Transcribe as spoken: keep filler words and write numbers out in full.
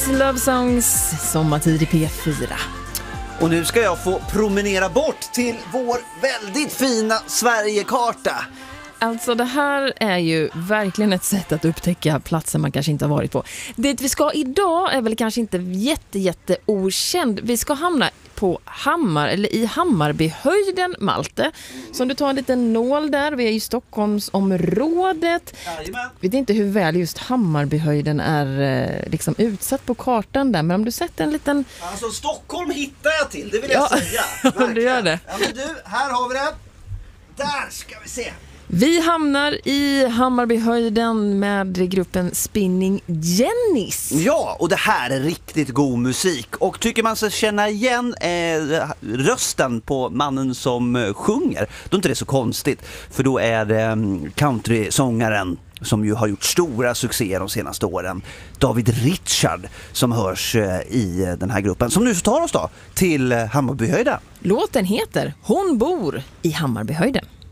Stones Love Songs, sommartid i P fyra. Och nu ska jag få promenera bort till vår väldigt fina Sverigekarta. Alltså det här är ju verkligen ett sätt att upptäcka platser man kanske inte har varit på. Det vi ska idag är väl kanske inte jätte, jätte okänd. Vi ska hamna på Hammar, eller i Hammarbyhöjden, Malte. Så om du tar en liten nål där, vi är i Stockholmsområdet. Jajamän. Jag vet inte hur väl just Hammarbyhöjden är liksom utsatt på kartan där, men om du sätter en liten... Alltså Stockholm hittar jag till, det vill jag ja, säga. du gör det. Ja, men du, här har vi det. Där ska vi se. Vi hamnar i Hammarbyhöjden med gruppen Spinning Jennies. Ja, och det här är riktigt god musik. Och tycker man sig känna igen eh, rösten på mannen som eh, sjunger, då är inte det så konstigt. För då är det eh, country-sångaren som ju har gjort stora succéer de senaste åren, David Richard, som hörs eh, i den här gruppen. Som nu tar oss då till eh, Hammarbyhöjden. Låten heter Hon bor i Hammarbyhöjden.